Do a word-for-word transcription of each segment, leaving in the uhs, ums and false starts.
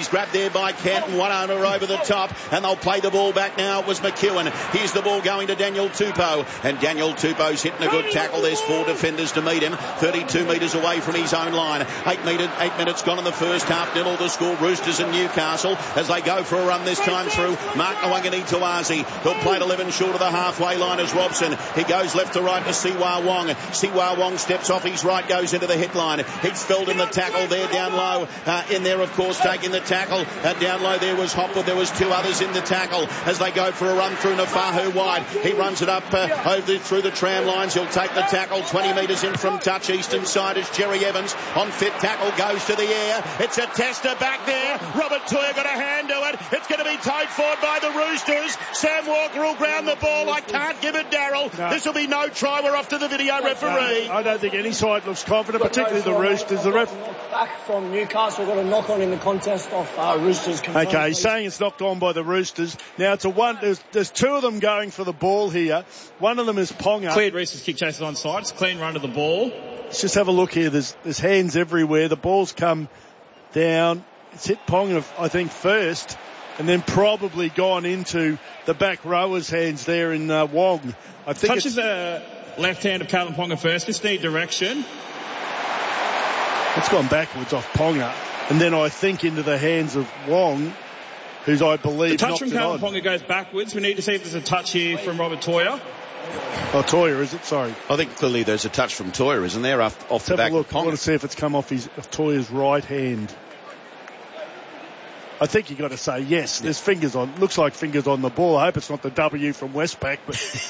He's grabbed there by Canton. One owner over the top, and they'll play the ball back now. It was McEwen. Here's the ball going to Daniel Tupou, and Daniel Tupou's hitting a good tackle. There's four defenders to meet him. thirty-two metres away from his own line. Eight, metre, eight minutes gone in the first half. Nil all the score. Roosters and Newcastle as they go for a run this time through. Mark Nwangani Tawazi. He'll play eleven short of the halfway line as Robson. He goes left to right to Siwa Wong. Siwa Wong steps off his right, goes into the hit line. Hitzfeld in the tackle there down low. Uh, in there, of course, taking the tackle. Uh, down low there was Hopwood. There was two others in the tackle as they go for a run through Nafahu wide. He runs it up uh, over through the tram lines. He'll take the tackle twenty metres in from touch. Eastern side is Jerry Evans on fit tackle, goes to the air. It's a tester back there. Robert Toyer got a hand to it. It's going to be towed forward by the Roosters. Sam Walker will ground the ball. I can't give it Darryl. No. This will be no try. We're off to the video referee. No, I don't think any side looks confident, particularly the Roosters. The ref back from Newcastle got a knock on in the contest of uh, Roosters. Okay, he's saying it's knocked on by the Roosters. Now it's a one. There's, there's two of them going for the ball here. One of them is Ponga. Cleared Roosters kick chases on side. It's a clean run to the ball. Let's just have a look here. There's there's hands everywhere. The ball's come down. It's hit Ponga, I think, first, and then probably gone into the back rower's hands there in uh, Wong. I think touches the left hand of Kalyn Ponga first. Just need direction. It's gone backwards off Ponga, and then I think into the hands of Wong, who's I believe the touch knocked from Kalyn Ponga goes backwards. We need to see if there's a touch here from Robert Toyer. Oh, Toyer, is it? Sorry. I think clearly there's a touch from Toyer, isn't there, off, off Let's the have back a look. of I Ponga. want to see if it's come off his off Toyer's right hand. I think you got to say yes. There's fingers on. Looks like fingers on the ball. I hope it's not the W from Westpac,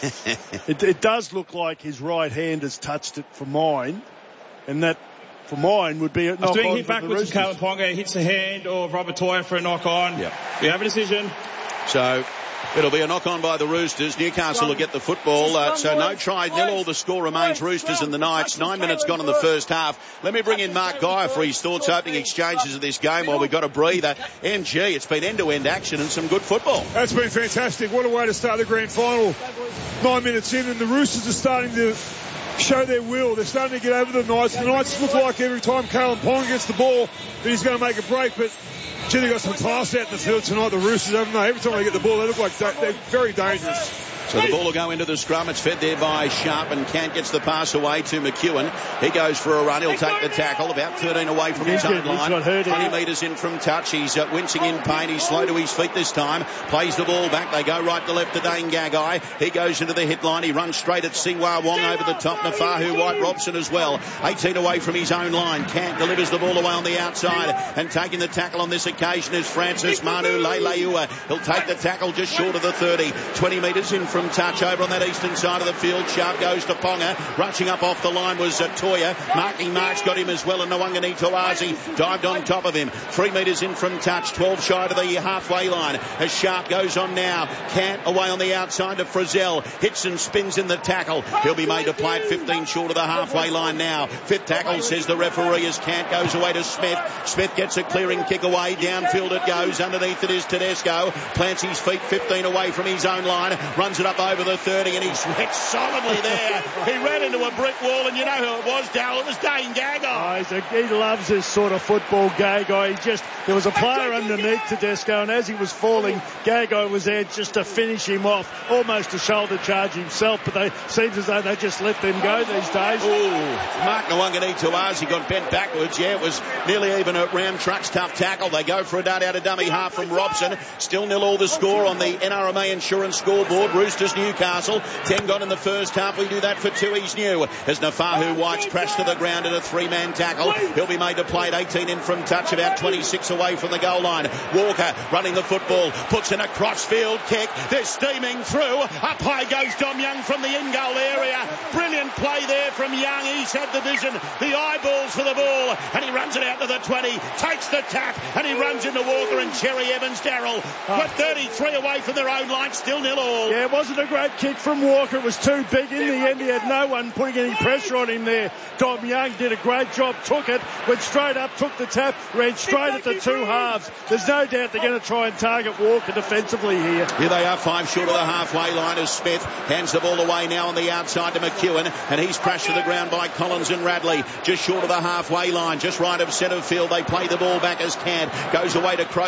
but it, it does look like his right hand has touched it for mine, and that for mine would be a knock on. Doing hit backwards from Kalyn Ponga, hits the hand of Robert Toyer for a knock on. Yep. We have a decision. So it'll be a knock on by the Roosters. Newcastle will get the football. Uh, so no try, nil all. The score remains Roosters and the Knights. Nine minutes gone in the first half. Let me bring in Mark Geyer for his thoughts opening exchanges of this game while we've got a breather. M G, it's been end-to-end action and some good football. That's been fantastic. What a way to start the grand final. Nine minutes in and the Roosters are starting to show their will. They're starting to get over the Knights. The Knights look like every time Kalyn Ponga gets the ball that he's going to make a break, but gee, they've got some class out in the field tonight, the Roosters, haven't they? Every time they get the ball, they look like they're very dangerous. So the ball will go into the scrum. It's fed there by Sharp, and Kant gets the pass away to McEwen. He goes for a run. He'll take the tackle, about thirteen away from his own line. twenty metres in from touch. He's uh, wincing in pain. He's slow to his feet this time. Plays the ball back. They go right to left to Dane Gagai. He goes into the hit line. He runs straight at Siwa Wong over the top. Nafahu White Robson as well. eighteen away from his own line. Kant delivers the ball away on the outside, and taking the tackle on this occasion is Francis Manu Leileua. He'll take the tackle just short of the thirty. twenty metres in from touch over on that eastern side of the field. Sharp goes to Ponga. Rushing up off the line was uh, Toyer. Marking Marks got him as well, and Nwangani Tawazi dived on top of him. Three metres in from touch. twelve shy to the halfway line as Sharp goes on now. Cant away on the outside to Frizzell. Hits and spins in the tackle. He'll be made to play at fifteen short of the halfway line now. Fifth tackle, says the referee, as Cant goes away to Smith. Smith gets a clearing kick away. Downfield it goes. Underneath it is Tedesco. Plants his feet fifteen away from his own line. Runs it up over the thirty, and he's hit solidly there. He ran into a brick wall, and you know who it was, Darryl? It was Dane Gagai. Oh, a, he loves this sort of football, Gagai. He just, there was a player underneath Tedesco, and as he was falling, Gagai was there just to finish him off, almost a shoulder charge himself, but they seems as though they just let them go these days. Ooh, Mark Nwangani Tawazi got bent backwards. Yeah, it was nearly even at Ram Truck's tough tackle. They go for a dart out of dummy half from Robson. Still nil all the score on the N R M A Insurance scoreboard. Roosters Newcastle. ten gone in the first half. We do that for two. He's new. As Nafahu White's crashed to the ground in a three-man tackle. He'll be made to play at eighteen in from touch, about twenty-six away from the goal line. Walker running the football. Puts in a cross-field kick. They're steaming through. Up high goes Dom Young from the in-goal area. Brilliant play there from Young. He's had the vision. The eyeballs for the ball. And he runs it out to the twenty. Takes the tap. And he runs into Walker and Cherry Evans. Darryl. But thirty-three away from their own line. Still nil all. Yeah, it wasn't a great kick from Walker. It was too big. In the end, he had no one putting any pressure on him there. Dom Young did a great job. Took it. Went straight up. Took the tap. Ran straight at the two halves. There's no doubt they're going to try and target Walker defensively here. Here they are, five short of the halfway line as Smith hands the ball away now on the outside to McEwen, and he's crashed to the ground by Collins and Radley. Just short of the halfway line, just right of centre field. They play the ball back as Cant goes away to Crow.